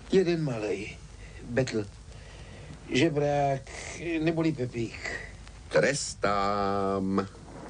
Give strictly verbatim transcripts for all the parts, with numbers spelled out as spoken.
Jeden malej. Betl. Žebrák neboli Pepík. Trestám.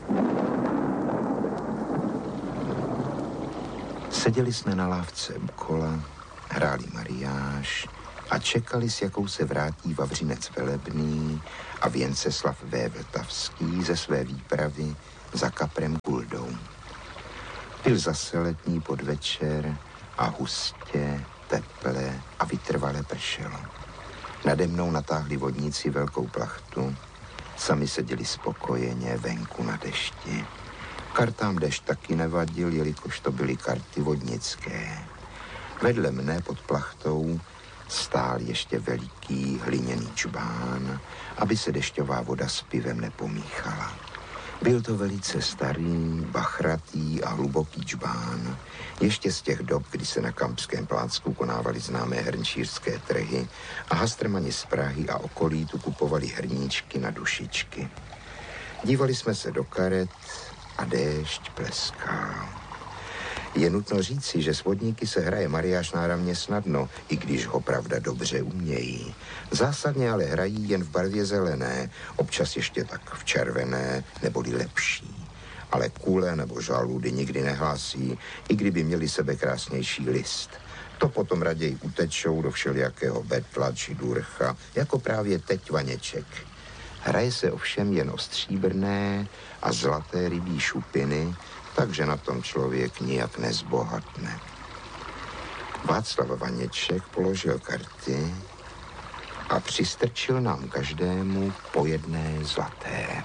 Seděli jsme na lávce u kola, hráli mariáš a čekali, s jakou se vrátí Vavřinec Velebný a Věnceslav V. Vltavský ze své výpravy za kaprem Kuldou. Byl zase letní podvečer a hustě, teple a vytrvale pršelo. Nade mnou natáhli vodníci velkou plachtu, sami seděli spokojeně venku na dešti. Kartám dešť taky nevadil, jelikož to byly karty vodnické. Vedle mne pod plachtou stál ještě veliký hliněný čbán, aby se dešťová voda s pivem nepomíchala. Byl to velice starý, bachratý a hluboký čbán, ještě z těch dob, kdy se na Kampském plácku konávaly známé hrnčířské trhy a hastrmani z Prahy a okolí tu kupovali hrníčky na dušičky. Dívali jsme se do karet a déšť pleskal. Je nutno říci, že s vodníky se hraje mariáš náramně snadno, i když ho pravda dobře umějí. Zásadně ale hrají jen v barvě zelené, občas ještě tak v červené, neboli lepší. Ale kůle nebo žaludy nikdy nehlásí, i kdyby měli sebe krásnější list. To potom raději utečou do všelijakého betla či durcha, jako právě teď Vaněček. Hraje se ovšem jen o stříbrné a zlaté rybí šupiny, takže na tom člověk nijak nezbohatne. Václav Vaněček položil karty a přistrčil nám každému po jedné zlaté.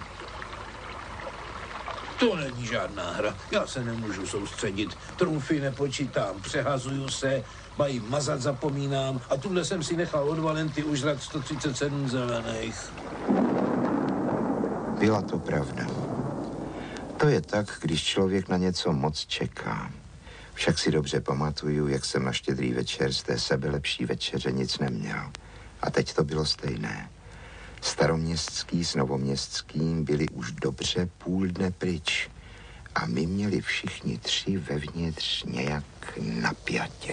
To není žádná hra. Já se nemůžu soustředit. Trumfy nepočítám, přehazuju se, mají mazat zapomínám a tuhle jsem si nechal od Valenty užrat sto třicet sedm zelených. Byla to pravda. To je tak, když člověk na něco moc čeká. Však si dobře pamatuju, jak jsem na Štědrý večer z té sebelepší večeře nic neměl. A teď to bylo stejné. Staroměstský s Novoměstským byli už dobře půl dne pryč. A my měli všichni tři vevnitř nějak napjatě.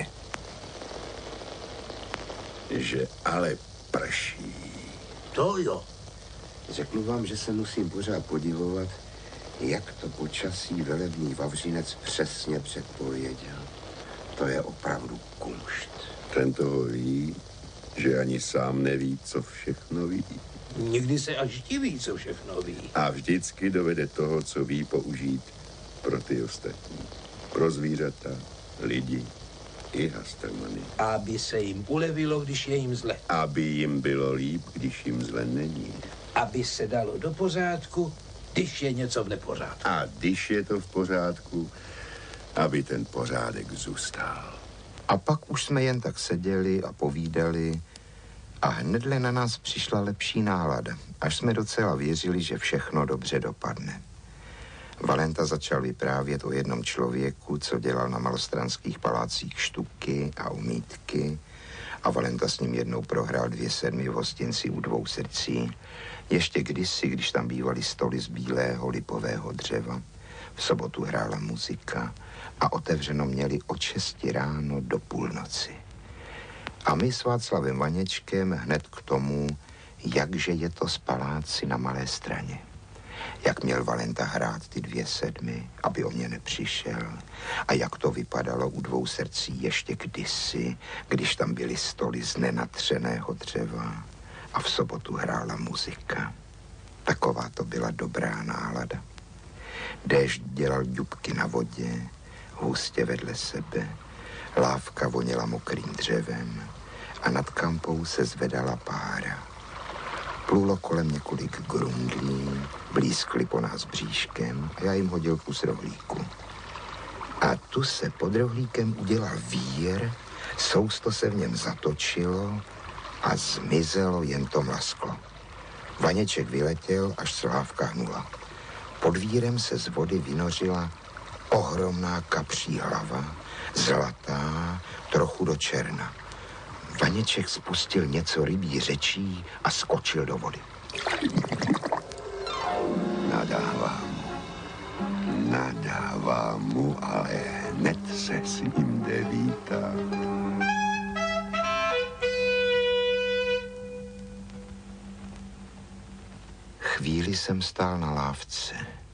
Že ale prší. To jo. Řeknu vám, že se musím pořád podivovat, jak to počasí Velebný Vavřinec přesně předpověděl. To je opravdu kumšt. Ten toho ví, že ani sám neví, co všechno ví. Někdy se až diví, co všechno ví. A vždycky dovede toho, co ví, použít pro ty ostatní. Pro zvířata, lidi i hastrmany. Aby se jim ulevilo, když je jim zle. Aby jim bylo líp, když jim zle není. Aby se dalo do pořádku, když je něco v nepořádku. A když je to v pořádku, aby ten pořádek zůstal. A pak už jsme jen tak seděli a povídali a hnedle na nás přišla lepší nálada, až jsme docela věřili, že všechno dobře dopadne. Valenta začal vyprávět o jednom člověku, co dělal na malostranských palácích štuky a umítky, a Valenta s ním jednou prohrál dvě sedmy v hostinci u Dvou srdcí. Ještě kdysi, když tam bývaly stoly z bílého lipového dřeva, v sobotu hrála muzika a otevřeno měli od šesti ráno do půlnoci. A my s Václavem Vaněčkem hned k tomu, jakže je to s paláci na Malé Straně. Jak měl Valenta hrát ty dvě sedmy, aby o mě nepřišel. A jak to vypadalo u Dvou srdcí ještě kdysi, když tam byly stoly z nenatřeného dřeva a v sobotu hrála muzika. Taková to byla dobrá nálada. Déšť dělal ďubky na vodě, hustě vedle sebe, lávka voněla mokrým dřevem a nad kampou se zvedala pára. Plulo kolem několik grundlí, blízkli po nás bříškem a já jim hodil kus rohlíku. A tu se pod rohlíkem udělal vír, sousto se v něm zatočilo a zmizelo, jen to mlasklo. Vaněček vyletěl, až slávka hnula. Pod vírem se z vody vynořila ohromná kapří hlava, zlatá, trochu do černa. Vaněček spustil něco rybí řečí a skočil do vody. Nadávám mu. Nadávám mu, ale hned se s ním jde lítat. Chvíli jsem stál na lávce.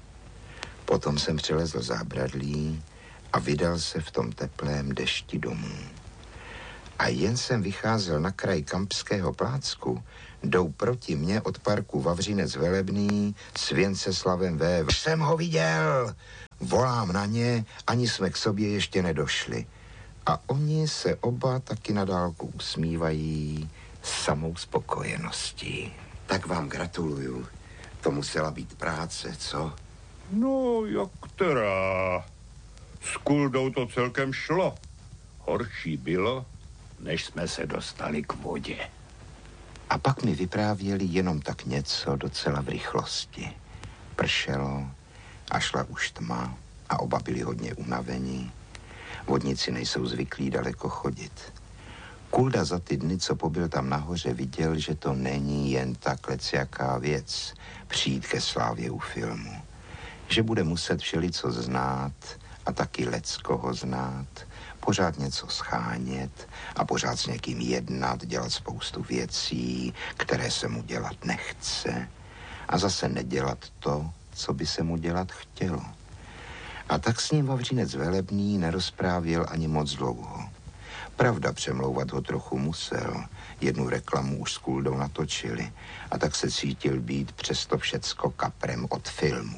Potom jsem přelezl zábradlí a vydal se v tom teplém dešti domů. A jen jsem vycházel na kraj Kampského plácku, jdou proti mně od parku Vavřinec Velebný s Věnceslavem V. Jsem ho viděl! Volám na ně, ani jsme k sobě ještě nedošli. A oni se oba taky na dálku usmívají samou spokojeností. Tak vám gratuluju. To musela být práce, co? No, jak která? S Kuldou to celkem šlo. Horší bylo, než jsme se dostali k vodě. A pak mi vyprávěli jenom tak něco docela v rychlosti. Pršelo a šla už tma a oba byli hodně unavení. Vodníci nejsou zvyklí daleko chodit. Kulda za ty dny, co pobyl tam nahoře, viděl, že to není jen tak lecjaká věc přijít ke slávě u filmu. Že bude muset všelico znát a taky leckoho znát, pořád něco schánět a pořád s někým jednat, dělat spoustu věcí, které se mu dělat nechce a zase nedělat to, co by se mu dělat chtělo. A tak s ním Vavřinec Velebný nerozprávěl ani moc dlouho. Pravda, přemlouvat ho trochu musel. Jednu reklamu už s Kuldou natočili a tak se cítil být přesto všecko kaprem od filmu.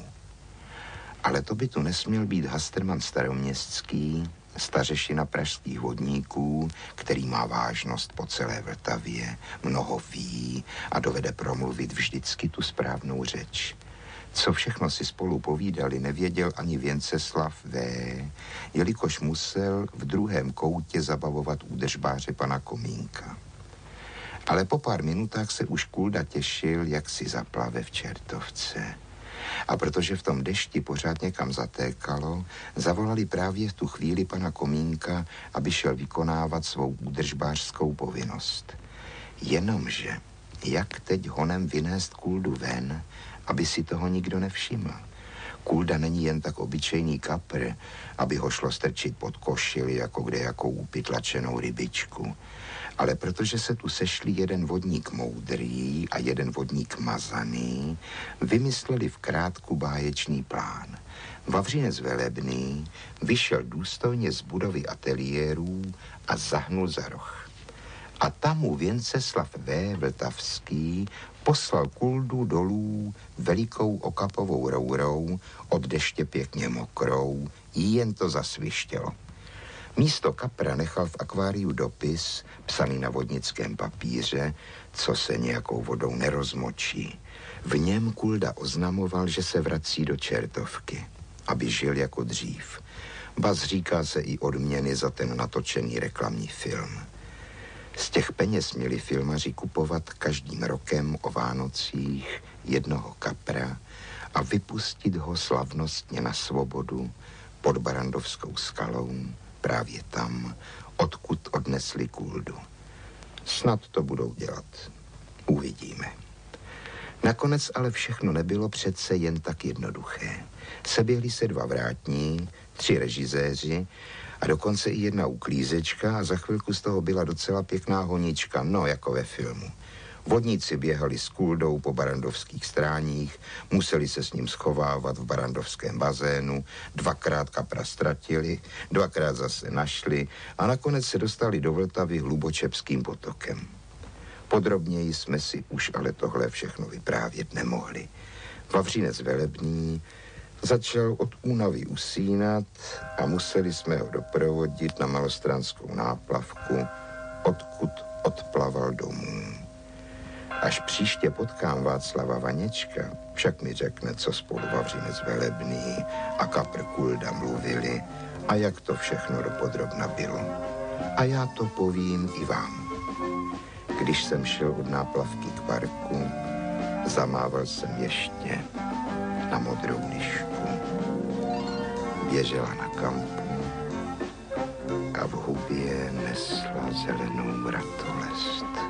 Ale to by tu nesměl být Hasterman staroměstský, stařešina pražských vodníků, který má vážnost po celé Vltavě, mnoho ví a dovede promluvit vždycky tu správnou řeč. Co všechno si spolu povídali, nevěděl ani Věnceslav V., jelikož musel v druhém koutě zabavovat údržbáře pana Komínka. Ale po pár minutách se už Kulda těšil, jak si zaplave v Čertovce. A protože v tom dešti pořád někam zatékalo, zavolali právě v tu chvíli pana Komínka, aby šel vykonávat svou údržbářskou povinnost. Jenomže, jak teď honem vynést Kuldu ven, aby si toho nikdo nevšiml. Kulda není jen tak obyčejný kapr, aby ho šlo strčit pod košili, jako kde jakou upytlačenou rybičku. Ale protože se tu sešli jeden vodník moudrý a jeden vodník mazaný, vymysleli v krátku báječný plán. Vavřinec Velebný vyšel důstojně z budovy ateliérů a zahnul za roh. A tam mu Věnceslav V. Vltavský poslal Kuldu dolů velikou okapovou rourou, od deště pěkně mokrou, jí jen to zasvištělo. Místo kapra nechal v akváriu dopis, psaný na vodnickém papíře, co se nějakou vodou nerozmočí. V něm Kulda oznamoval, že se vrací do Čertovky, aby žil jako dřív. Ba zříká se i odměny za ten natočený reklamní film. Z těch peněz měli filmaři kupovat každým rokem o Vánocích jednoho kapra a vypustit ho slavnostně na svobodu pod Barandovskou skalou, právě tam, odkud odnesli Kuldu. Snad to budou dělat. Uvidíme. Nakonec ale všechno nebylo přece jen tak jednoduché. Seběhli se dva vrátní, tři režiséři a dokonce i jedna uklízečka a za chvilku z toho byla docela pěkná honička, no jako ve filmu. Vodníci běhali s Kuldou po barandovských stráních, museli se s ním schovávat v barandovském bazénu, dvakrát kapra ztratili, dvakrát zase našli a nakonec se dostali do Vltavy hlubočepským potokem. Podrobněji jsme si už ale tohle všechno vyprávět nemohli. Vavřinec Velebný začal od únavy usínat a museli jsme ho doprovodit na malostranskou náplavku, odkud odplaval domů. Až příště potkám Václava Vaněčka, však mi řekne, co spolu Vavřinec Velebný a kapr Kulda mluvili a jak to všechno dopodrobna bylo. A já to povím i vám. Když jsem šel od náplavky k parku, zamával jsem ještě na modrou lišku. Běžela na kampu a v hubě nesla zelenou ratolest.